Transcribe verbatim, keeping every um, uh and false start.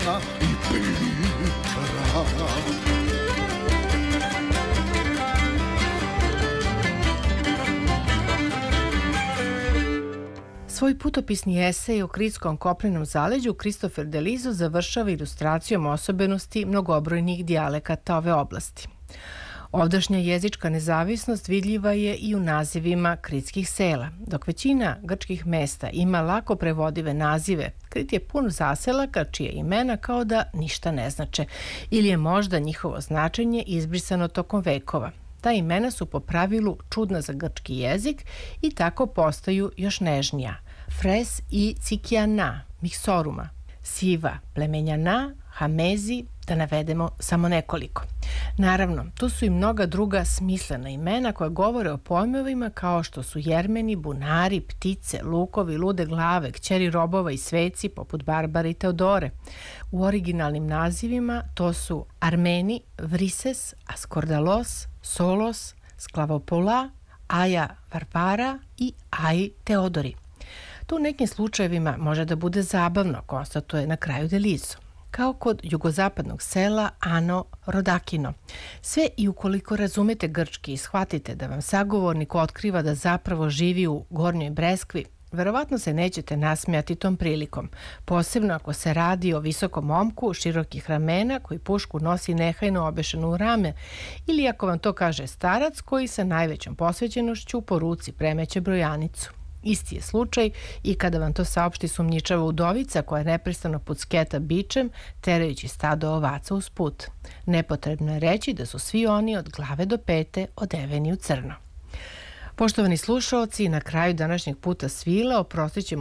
i priča. Svoj putopisni esej o Kritskom kopnenom zaleđu Christopher Delizo završava ilustracijom osobenosti mnogobrojnih dijalekata ove oblasti. Ovdašnja jezička nezavisnost vidljiva je i u nazivima kritskih sela. Dok većina grčkih mesta ima lako prevodive nazive, Krit je pun zaselaka čije imena kao da ništa ne znače, ili je možda njihovo značenje izbrisano tokom vekova. Ta imena su po pravilu čudna za grčki jezik i tako postaju još nežnija. Fres i Cikiana, Miksoruma, Siva, Plemenjana, Hamezi, da navedemo samo nekoliko. Naravno, tu su i mnoga druga smislena imena koja govore o pojmovima kao što su jermeni, bunari, ptice, lukovi, lude glave, kćeri robova i sveci poput Barbara i Teodore. U originalnim nazivima to su Armeni, Vrises, Askordalos, Solos, Sklavopola, Aja Varvara i Aj Teodori. Tu u nekim slučajevima može da bude zabavno, konstatuje na kraju Delizo, kao kod jugozapadnog sela Ano Rodakino. Sve i ukoliko razumete grčki i shvatite da vam sagovornik otkriva da zapravo živi u Gornjoj Breskvi, verovatno se nećete nasmijati tom prilikom, posebno ako se radi o visokom momku, širokih ramena koji pušku nosi nehajno obešenu u rame, ili ako vam to kaže starac koji sa najvećom posvećenošću po ruci premeće brojanicu. Isti je slučaj i kada vam to saopšti sumnjičava udovica koja neprestano pucketa bičem, terajući stado ovaca uz put. Nepotrebno je reći da su svi oni od glave do pete odeveni u crno. Poštovani slušaoci, na kraju današnjeg puta svila oprostit ćemo